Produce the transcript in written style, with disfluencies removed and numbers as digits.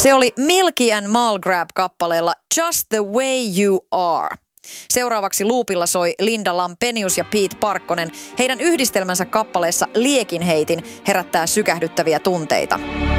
Se oli Milky and Malgrab kappaleella Just the Way You Are. Seuraavaksi luupilla soi Linda Lampenius ja Pete Parkkonen. Heidän yhdistelmänsä kappaleessa Liekin heitin herättää sykähdyttäviä tunteita.